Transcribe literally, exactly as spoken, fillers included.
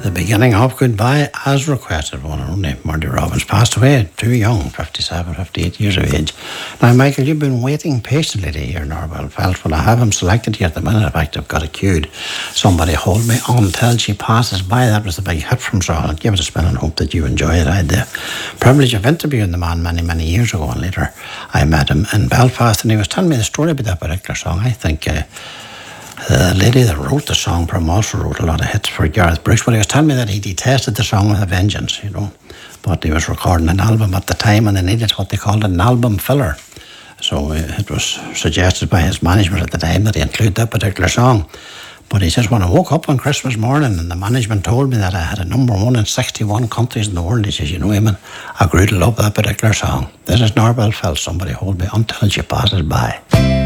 the beginning of Goodbye as requested. One and only Murdy Robbins passed away too young, fifty-seven, fifty-eight years of age. Now, Michael, you've been waiting patiently to hear Norbert Phelps. Well, I have him selected here at the minute. In fact, I've got it queued. Somebody Hold Me Until She Passes By. That was the big hit from Saul. I'll give it a spin and hope that you enjoy it. I had the privilege of interviewing the man many, many years ago, and later I met him in Belfast, and he was telling me the story about that particular song. I think uh, the lady that wrote the song from him also wrote a lot of hits for Gareth Brooks, but he was telling me that he detested the song with a vengeance, you know, but he was recording an album at the time and they needed what they called an album filler. So uh, it was suggested by his management at the time that he include that particular song. But he says, when I woke up on Christmas morning and the management told me that I had a number one in sixty-one countries in the world, he says, you know, Eamon, I grew to love that particular song. This is Norbert Phelps, Somebody Hold Me Until She Passes By.